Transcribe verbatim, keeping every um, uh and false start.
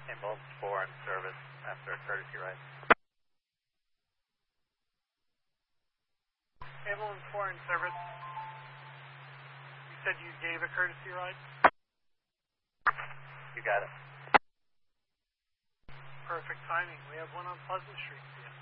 Ambulance four in service after a courtesy ride. Ambulance four in service. You said you gave a courtesy ride? You got it. Perfect timing. We have one on Pleasant Street for you.